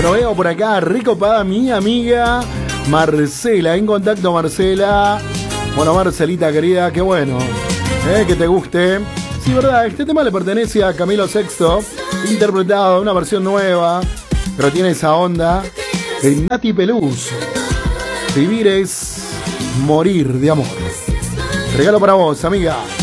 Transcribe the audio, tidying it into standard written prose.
Bueno, veo por acá, recopada mi amiga Marcela. En contacto, Marcela. Bueno, Marcelita querida, qué bueno que te guste. Sí, verdad, este tema le pertenece a Camilo Sexto, interpretado, una versión nueva, pero tiene esa onda de Nati Peluso. Vivir es morir de amor. Regalo para vos, amiga.